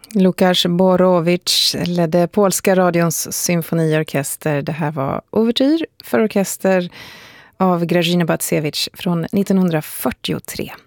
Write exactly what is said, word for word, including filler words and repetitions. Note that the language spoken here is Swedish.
Lukasz Borowicz ledde polska radions symfoniorkester. Det här var Ouvertyr för orkester av Grażyna Bacewicz från nittonhundrafyrtiotre.